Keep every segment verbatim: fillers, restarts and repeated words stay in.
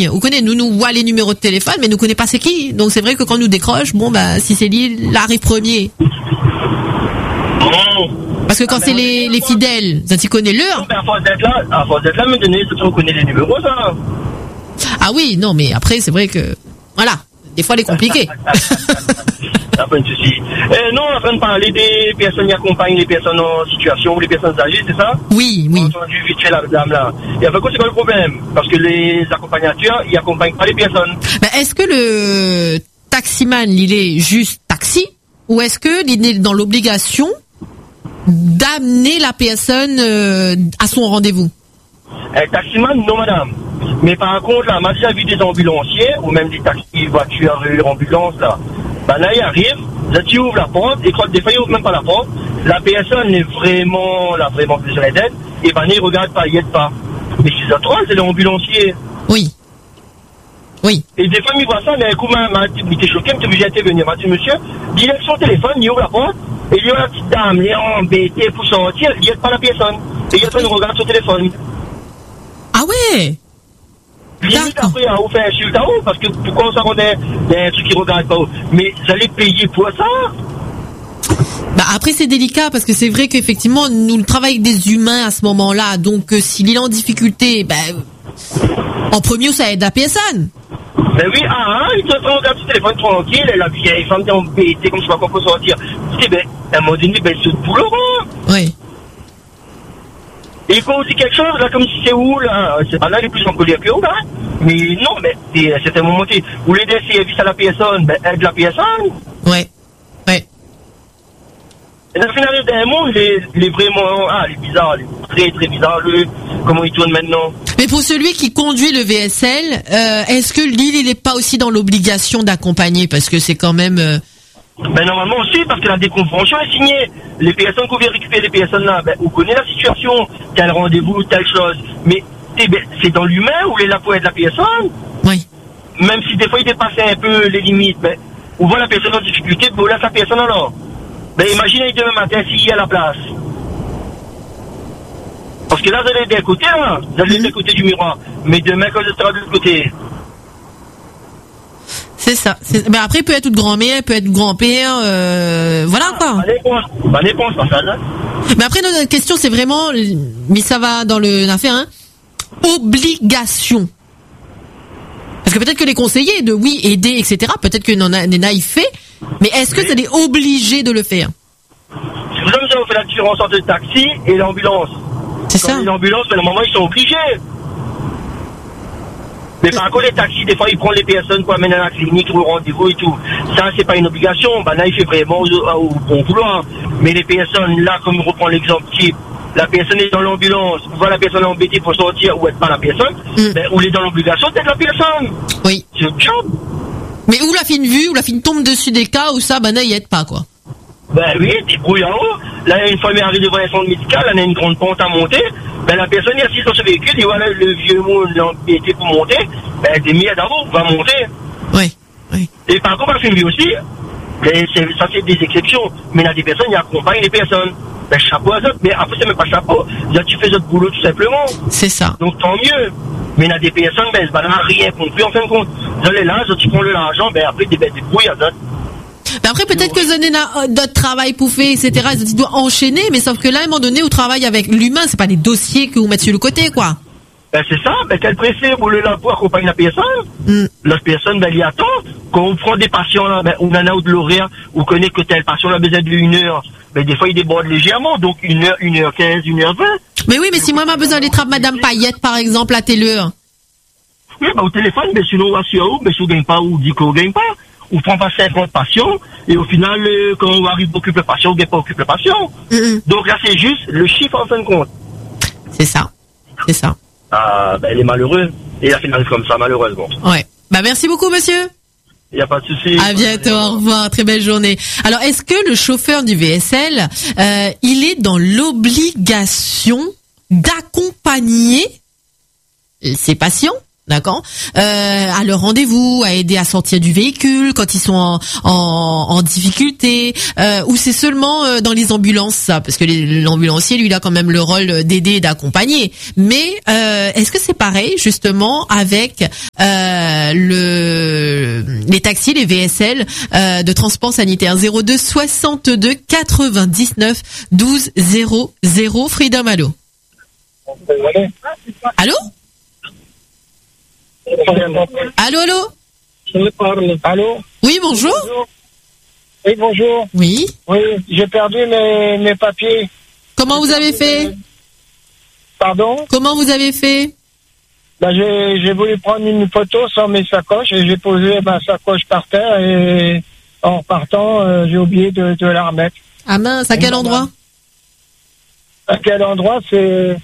ligne. Vous connaissez, nous nous voit les numéros de téléphone, mais nous connaissons pas c'est qui. Donc c'est vrai que quand nous décroche, bon bah si c'est lui, il arrive premier. Oh. Parce que quand Ah, c'est ben, les, les fidèles, ça tu connais l'heure. À force d'être là, à force d'être là, me donner, tu reconnais les numéros, ça. Ah oui, non, mais après c'est vrai que voilà, des fois elle est compliquée. Ça pas de souci. Euh, non, on est en train de parler des personnes qui accompagnent les personnes en situation ou les personnes âgées, c'est ça? Oui, oui. On a entendu vite fait la dame là. Et après, c'est quoi le problème? Parce que les accompagnateurs, ils accompagnent pas les personnes. Ben, est-ce que le taximan, il est juste taxi, ou est-ce que il est dans l'obligation d'amener la personne euh, à son rendez-vous? Un taximan, non madame. Mais par contre, là, on a déjà vu des ambulanciers, ou même des taxis, voitures, ambulances, là. Ben là, il arrive, là, tu ouvres la porte, et quand des fois, il ouvre même pas la porte, la personne est vraiment, là, vraiment besoin d'aide, et ben, il regarde pas, il aide pas. Mais c'est ça, trois, c'est l'ambulancier. Oui. Oui. Et des fois, il voit ça, mais écoute, il était choqué, il était obligé d'intervenir. Il m'a dit, monsieur, direction téléphone, il ouvre la porte, et il y a la petite dame, elle est embêtée pour sortir, il aide pas la personne. Et il est en train de regarder son téléphone. Ah ouais. Limite après, on fait insulte à haut, parce que pourquoi on s'en rendait des trucs qui regardent pas haut. Mais vous allez payer pour ça? Bah après c'est délicat parce que c'est vrai qu'effectivement nous le travail avec des humains à ce moment-là, donc euh, s'il est en difficulté, bah en premier ça aide la personne. Ben oui, ah, il te prend un petit téléphone tranquille, et la vieille femme est embêtée comme je sais pas quoi pour sortir. Tu sais, ben, à un moment donné, ben c'est le boulot, hein. Oui. Et il faut aussi quelque chose, là, comme si c'est où, là, c'est pas là, il est plus en colère que où, là. Mais non, mais c'est, c'est un moment, tu vous l'aidez service à la personne, ben aide la personne. Ouais. Ouais. Et dans le final d'un monde, il est, il est vraiment, ah, il est bizarre, il est très très bizarre, lui, comment il tourne maintenant. Mais pour celui qui conduit le V S L, euh, est-ce que lui, il n'est pas aussi dans l'obligation d'accompagner, parce que c'est quand même... Euh... Ben normalement aussi, parce que la déconvention est signée. Les personnes qu'on vient récupérer, les personnes là, ben on connaît la situation, tel rendez-vous, telle chose. Mais c'est, ben, c'est dans l'humain où il est là pour être la personne. Oui. Même si des fois il dépasse un peu les limites, ben on voit la personne en difficulté, ben on laisse la personne alors. Ben imaginez demain matin s'il y a la place. Parce que là vous allez d'un côté là, vous allez mmh. d'un côté du miroir. Mais demain quand vous serez de l'autre côté. C'est ça. C'est... Mais après, il peut être tout grand-mère, il peut être grand-père, euh... voilà quoi. Ça dépend, ça dépend, ça, ça. Mais après, notre question, c'est vraiment, mais ça va dans le l'affaire, hein, obligation. Parce que peut-être que les conseillers de oui, aider, et cetera, peut-être que Nena y fait, mais est-ce que oui. C'est obligé de le faire? C'est pour ça que on fait la différence entre le taxi et l'ambulance. C'est Quand ça. L'ambulance, mais normalement, ils sont obligés. Mais par contre, les taxis, des fois, ils prennent les personnes pour amener à la clinique, au rendez-vous et tout. Ça, c'est pas une obligation. Ben là, il fait vraiment au, au bon vouloir. Mais les personnes, là, comme on reprend l'exemple type, la personne est dans l'ambulance, on voit la personne embêtée pour sortir, ou être pas la personne, mm. ben, ou elle est dans l'obligation d'être la personne. Oui. C'est le job. Mais où la fine vue, où la fine tombe dessus des cas, où ça, ben là, il aide pas, quoi. Ben oui, débrouille en haut. Là, une fois, elle arrive devant un centre médical, elle a une grande pente à monter. Ben, la personne est assise dans ce véhicule, et voilà, le vieux mot l'embêté pour monter. Ben, elle est mise d'abord, va monter. Oui, oui. Et par contre, la fine vue aussi, ben, c'est, ça, c'est des exceptions. Mais il y a des personnes qui accompagnent les personnes. Ben, chapeau à ça. Mais après, c'est même pas chapeau. Là, tu fais votre boulot tout simplement. C'est ça. Donc, tant mieux. Mais il y a des personnes, ben, ben, là, rien compris, en fin de compte. Vous allez là, tu prends l'argent, ben, après, des bêtes de brouilles, à ça. Ben après, peut-être que Zoné a d'autres travail pour faire, et cetera. Il doit enchaîner, mais sauf que là, à un moment donné, au travail avec l'humain, c'est pas des dossiers que vous mettez sur le côté, quoi. Ben, c'est ça. Ben, quel préfet, vous voulez là pour accompagner la personne? Mm. La personne, ben, il y attend. Quand on prend des patients, là, ben, on en a ou de l'horaire, on connaît que tel patient a besoin d'une heure. Ben, des fois, il déborde légèrement. Donc, une heure, une heure quinze, une heure vingt. Mais oui, mais si moi, j'ai besoin des trappes Madame Payette, par exemple, à telle heure. Oui, ben, au téléphone, ben, sinon, on va sur où, ben, si on gagne pas, ou dit qu'on gagne pas. On prend pas cinquante patients, et au final, euh, quand on arrive à occuper le patient, on ne gagne pas occuper le patient. Mm-hmm. Donc là, c'est juste le chiffre en fin de compte. C'est ça. C'est ça. Ah, ben, elle est malheureuse. Et la finale comme ça, malheureusement. Ouais. Bah, merci beaucoup, monsieur. Il n'y a pas de souci. À bientôt, au revoir, très belle journée. Alors, est-ce que le chauffeur du V S L, euh, il est dans l'obligation d'accompagner ses patients, d'accord, euh, à leur rendez-vous, à aider à sortir du véhicule quand ils sont en, en, en difficulté, euh, ou c'est seulement euh, dans les ambulances ça, parce que les, l'ambulancier lui il a quand même le rôle d'aider et d'accompagner. Mais euh, est-ce que c'est pareil justement avec euh, le les taxis, les V S L euh, de transport sanitaire? Zéro deux soixante-deux quatre-vingt-dix-neuf douze zéro zéro. Freedom, allô. Allô? Allô, allô? Je parle. Allô? Oui, bonjour. bonjour. Oui, bonjour. Oui. Oui, j'ai perdu mes, mes papiers. Comment vous avez fait? Pardon? Comment vous avez fait? Ben, j'ai, j'ai voulu prendre une photo sans mes sacoches et j'ai posé ma sacoche par terre et en repartant, euh, j'ai oublié de, de la remettre. Ah mince, à quel endroit? À quel endroit? C'est euh,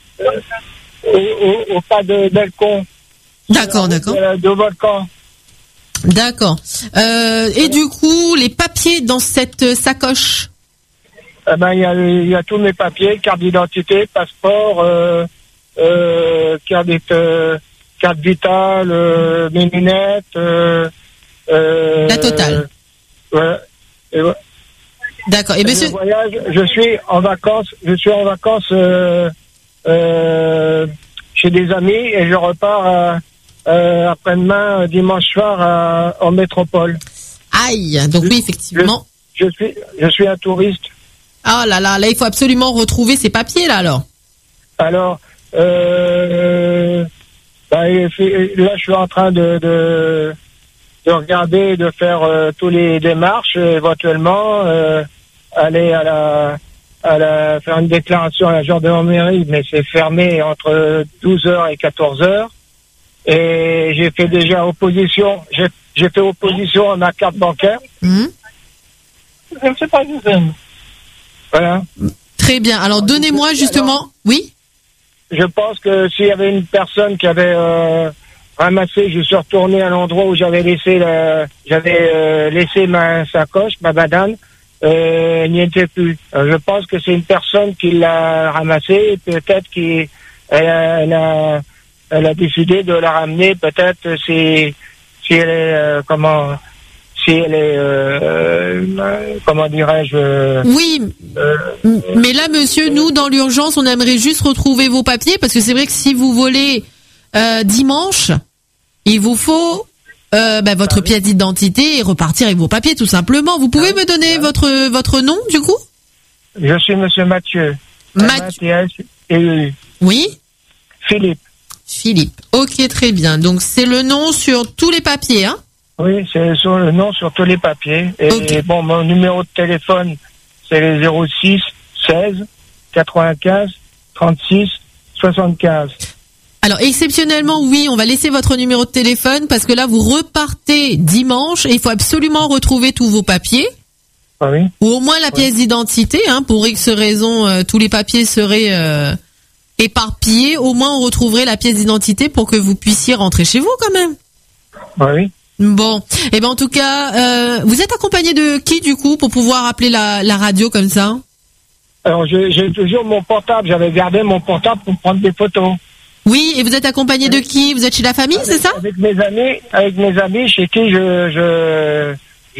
au, au, au pas de Belcon. D'accord, d'accord. De, de Volcan. D'accord. Euh, et du coup, les papiers dans cette sacoche? Eh ben, il y a, il y a tous mes papiers, carte d'identité, passeport, euh, euh, carte, euh, carte vitale, euh, mes lunettes. Euh, euh, La totale. Ouais. Et, ouais. D'accord. Et monsieur. Je voyage, je suis en vacances, je suis en vacances euh, euh, chez des amis et je repars euh, euh, après-demain dimanche soir à, en métropole. Aïe. Donc oui, effectivement. Je, je suis, je suis un touriste. Ah là là, là il faut absolument retrouver ces papiers là alors. Alors, euh, bah, là je suis en train de de, de regarder, de faire euh, tous les démarches, éventuellement euh, aller à la à la faire une déclaration à la gendarmerie, mais c'est fermé entre douze heures et quatorze heures. Et j'ai fait déjà opposition, j'ai j'ai fait opposition à ma carte bancaire. Mmh. Je ne sais pas vous aime. Voilà. Très bien. Alors donnez-moi justement. Oui. Je pense que s'il y avait une personne qui avait euh, ramassé, je suis retourné à l'endroit où j'avais laissé la, j'avais euh, laissé ma sacoche, ma badane, euh, il n'y était plus. Euh, je pense que c'est une personne qui l'a ramassée et peut-être qu'elle a, elle a, elle a décidé de la ramener. Peut-être si si elle est euh, comment. Si elle est, euh, euh, comment dirais-je euh, Oui, euh, mais là, monsieur, nous, dans l'urgence, on aimerait juste retrouver vos papiers, parce que c'est vrai que si vous volez euh, dimanche, il vous faut euh, bah, votre pièce d'identité et repartir avec vos papiers, tout simplement. Vous pouvez me donner votre votre nom, du coup? Je suis monsieur Mathieu. Mathieu. Et oui. Philippe. Philippe. Ok, très bien. Donc, c'est le nom sur tous les papiers, hein? Oui, c'est sur le nom sur tous les papiers. Et okay. Bon, mon numéro de téléphone, c'est le zéro six seize quatre-vingt-quinze trente-six soixante-quinze. Alors, exceptionnellement, oui, on va laisser votre numéro de téléphone parce que là, vous repartez dimanche et il faut absolument retrouver tous vos papiers. Ah oui. Ou au moins la pièce oui. d'identité, hein, pour X raison, euh, tous les papiers seraient euh, éparpillés. Au moins, on retrouverait la pièce d'identité pour que vous puissiez rentrer chez vous quand même. Ah oui. Bon, et eh ben en tout cas, euh, vous êtes accompagné de qui du coup pour pouvoir appeler la, la radio comme ça? Alors j'ai, j'ai toujours mon portable, j'avais gardé mon portable pour prendre des photos. Oui, et vous êtes accompagné de qui? Vous êtes chez la famille, avec, c'est ça? Avec mes amis, avec mes amis chez qui je je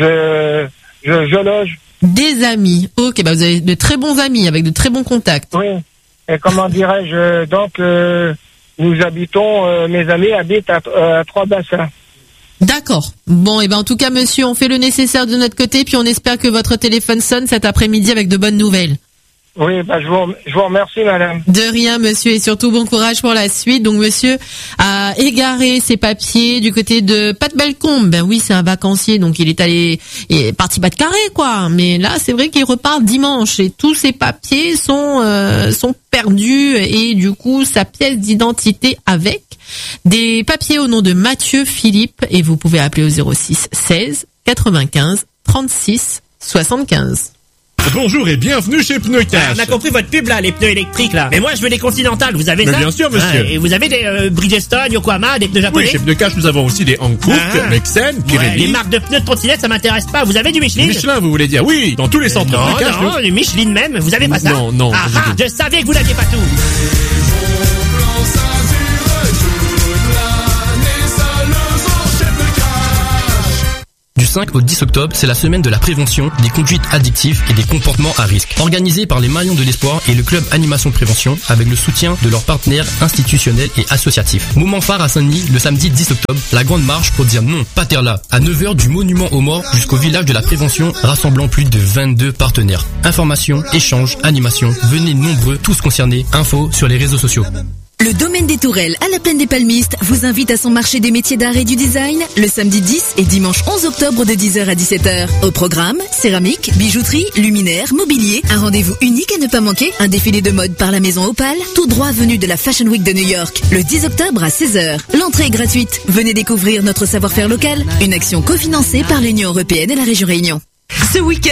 je je, je loge. Des amis, ok, bah vous avez de très bons amis avec de très bons contacts. Oui. Et comment dirais-je, donc euh, nous habitons, euh, mes amis habitent à, à Trois-Bassins. D'accord. Bon, et ben en tout cas, monsieur, on fait le nécessaire de notre côté, puis on espère que votre téléphone sonne cet après-midi avec de bonnes nouvelles. Oui, bah, je vous, je vous remercie, madame. De rien, monsieur, et surtout bon courage pour la suite. Donc, monsieur a égaré ses papiers du côté de Pas-de-Bellecombe. Ben oui, c'est un vacancier, donc il est allé, il est parti pas de carré, quoi. Mais là, c'est vrai qu'il repart dimanche et tous ses papiers sont, euh, sont perdus et du coup, sa pièce d'identité avec des papiers au nom de Mathieu Philippe et vous pouvez appeler au zéro six seize quatre-vingt-quinze trente-six soixante-quinze. Bonjour et bienvenue chez Pneucash. Ah, on a compris votre pub là, les pneus électriques là. Mais moi je veux des Continental, vous avez Mais ça? bien sûr monsieur. Ah, et vous avez des euh, Bridgestone, Yokohama, des pneus japonais? Oui, chez Pneucash nous avons aussi des Hankook, ah. Mexen, Pirelli. Ouais, les marques de pneus de trottinette ça m'intéresse pas. Vous avez du Michelin? Michelin vous voulez dire? Oui, dans tous les centres non, Pneucash. Non, non, du Michelin même, vous avez pas ça? Non, non. Ah, ah, je savais que vous n'aviez pas tout. cinq au dix octobre, c'est la semaine de la prévention des conduites addictives et des comportements à risque. Organisée par les Maillons de l'Espoir et le club Animation Prévention avec le soutien de leurs partenaires institutionnels et associatifs. Moment phare à Saint-Denis, le samedi dix octobre, la grande marche pour dire non, pas terre-là. À neuf heures du monument aux morts jusqu'au village de la prévention, rassemblant plus de vingt-deux partenaires. Informations, échanges, animations, venez nombreux, tous concernés. Infos sur les réseaux sociaux. Le domaine des Tourelles à la plaine des Palmistes vous invite à son marché des métiers d'art et du design le samedi dix et dimanche onze octobre de dix heures à dix-sept heures. Au programme, céramique, bijouterie, luminaire, mobilier, un rendez-vous unique à ne pas manquer, un défilé de mode par la maison Opal, tout droit venu de la Fashion Week de New York, le dix octobre à seize heures. L'entrée est gratuite. Venez découvrir notre savoir-faire local, une action cofinancée par l'Union européenne et la région Réunion. Ce week-end,